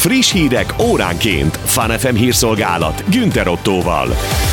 Friss hírek óránként. Fun FM hírszolgálat Günther Ottóval.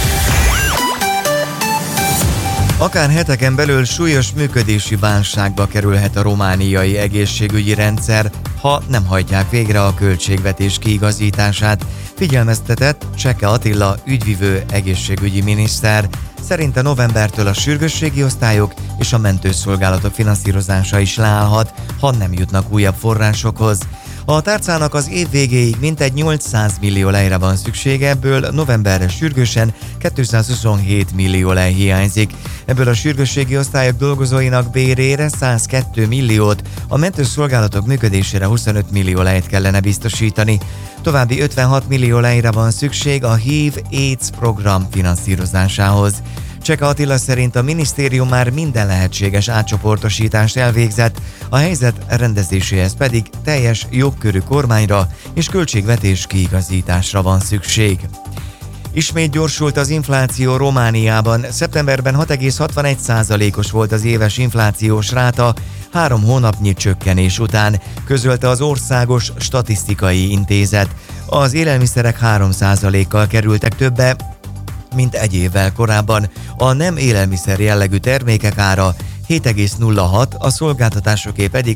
Akár heteken belül súlyos működési válságba kerülhet a romániai egészségügyi rendszer, ha nem hajtják végre a költségvetés kiigazítását, figyelmeztetett Cseke Attila ügyvivő egészségügyi miniszter. Szerinte novembertől a sürgősségi osztályok és a mentőszolgálatok finanszírozása is leállhat, ha nem jutnak újabb forrásokhoz. A tárcának az év végéig mintegy 800 millió lejre van szüksége, ebből novemberre sürgősen 227 millió lej hiányzik. Ebből a sürgősségi osztályok dolgozóinak bérére 102 milliót, a mentőszolgálatok működésére 25 millió lejt kellene biztosítani. További 56 millió lejre van szükség a HIV/AIDS program finanszírozásához. Cseke Attila szerint a minisztérium már minden lehetséges átcsoportosítást elvégzett, a helyzet rendezéséhez pedig teljes jogkörű kormányra és költségvetés kiigazításra van szükség. Ismét gyorsult az infláció Romániában. Szeptemberben 6,61%-os volt az éves inflációs ráta, 3 hónapnyi csökkenés után, közölte az Országos Statisztikai Intézet. Az élelmiszerek 3%-kal kerültek többe, mint egy évvel korábban. A nem élelmiszer jellegű termékek ára 7,06, a szolgáltatásoké pedig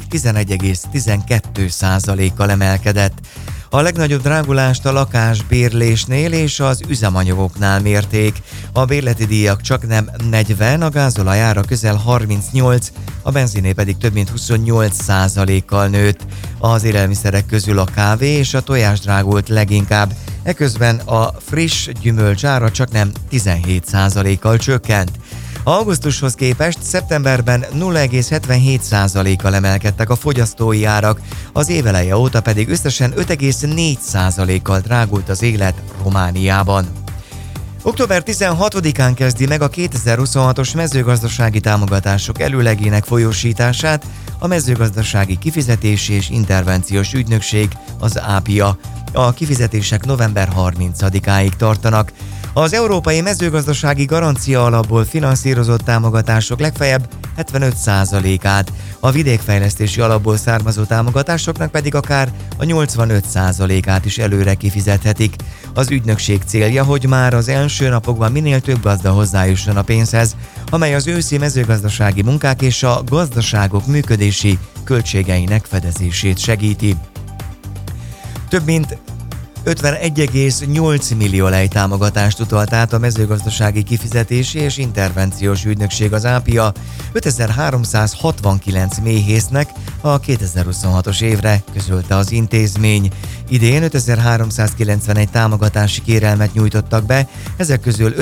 11,12%-kal emelkedett. A legnagyobb drágulást a lakásbérlésnél és az üzemanyagoknál mérték. A bérleti díjak csaknem 40, a gázolaj ára közel 38, a benziné pedig több mint 28%-kal nőtt. Az élelmiszerek közül a kávé és a tojás drágult leginkább, eközben a friss gyümölcs ára csaknem 17%-kal csökkent. Augusztushoz képest szeptemberben 0,77%-kal emelkedtek a fogyasztói árak, az éveleje óta pedig összesen 5,4%-kal drágult az élet Romániában. Október 16-án kezdi meg a 2026-os mezőgazdasági támogatások előlegének folyósítását a Mezőgazdasági Kifizetési és Intervenciós Ügynökség, az APIA. A kifizetések november 30-áig tartanak. Az Európai Mezőgazdasági Garancia Alapból finanszírozott támogatások legfeljebb 75%-át, a vidékfejlesztési alapból származó támogatásoknak pedig akár a 85%-át is előre kifizethetik. Az ügynökség célja, hogy már az első napokban minél több gazda hozzájusson a pénzhez, amely az őszi mezőgazdasági munkák és a gazdaságok működési költségeinek fedezését segíti. Több mint 51,8 millió lej támogatást utalt át a Mezőgazdasági Kifizetési és Intervenciós Ügynökség, az APIA 5369 méhésznek a 2026-os évre, közölte az intézmény. Idén 5391 támogatási kérelmet nyújtottak be, ezek közül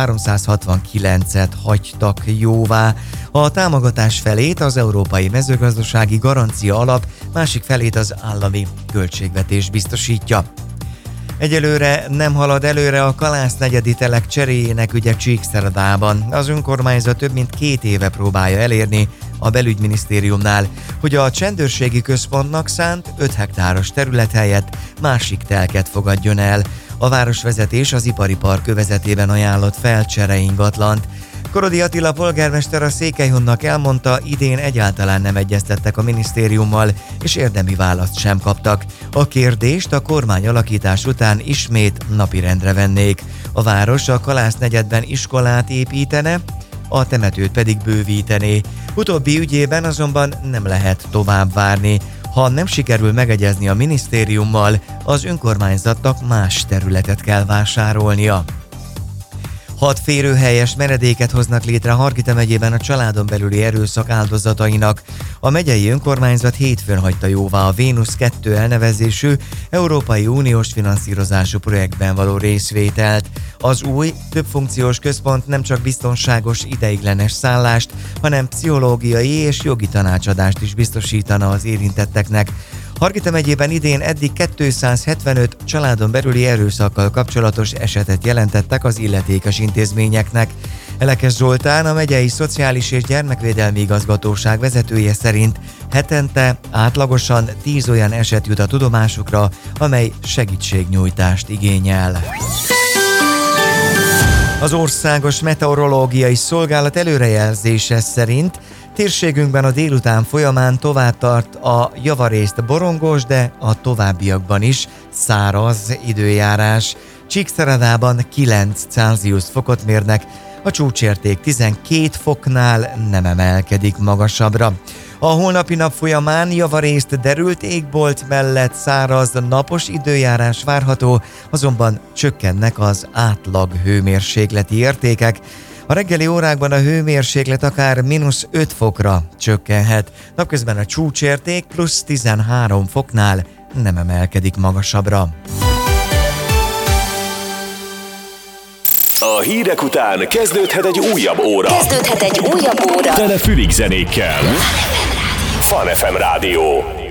5369-et hagytak jóvá. A támogatás felét az Európai Mezőgazdasági Garancia Alap, másik felét az állami költségvetés biztosítja. Egyelőre nem halad előre a Kalász negyedi telek cseréjének ügye Csíkszeredában. Az önkormányzat több mint 2 éve próbálja elérni a belügyminisztériumnál, hogy a csendőrségi központnak szánt 5 hektáros terület helyett másik telket fogadjon el. A városvezetés az ipari park övezetében ajánlott fel csereingatlant. Korodi Attila polgármester a Székelyhonnak elmondta, idén egyáltalán nem egyeztettek a minisztériummal, és érdemi választ sem kaptak. A kérdést a kormány alakítás után ismét napirendre vennék. A város a Kalász negyedben iskolát építene, a temetőt pedig bővítené. Utóbbi ügyében azonban nem lehet tovább várni. Ha nem sikerül megegyezni a minisztériummal, az önkormányzatnak más területet kell vásárolnia. 6 férőhelyes menedéket hoznak létre Hargita megyében a családon belüli erőszak áldozatainak. A megyei önkormányzat hétfőn hagyta jóvá a Vénusz 2 elnevezésű Európai Uniós finanszírozású projektben való részvételt. Az új, többfunkciós központ nem csak biztonságos ideiglenes szállást, hanem pszichológiai és jogi tanácsadást is biztosítana az érintetteknek. Hargita megyében idén eddig 275 családon belüli erőszakkal kapcsolatos esetet jelentettek az illetékes intézményeknek. Elekes Zoltán, a megyei Szociális és Gyermekvédelmi Igazgatóság vezetője szerint hetente átlagosan 10 olyan eset jut a tudomásukra, amely segítségnyújtást igényel. Az Országos Meteorológiai Szolgálat előrejelzése szerint térségünkben a délután folyamán tovább tart a javarészt borongos, de a továbbiakban is száraz időjárás. Csíkszeredában 9 Celsius fokot mérnek, a csúcsérték 12 foknál nem emelkedik magasabbra. A holnapi nap folyamán javarészt derült égbolt mellett száraz, napos időjárás várható, azonban csökkennek az átlag hőmérsékleti értékek. A reggeli órákban a hőmérséklet akár -5 fokra csökkenhet, napközben a csúcsérték plusz 13 foknál nem emelkedik magasabbra. A hírek után kezdődhet egy újabb óra. Tele fülig zenékkel. Fun FM Rádió.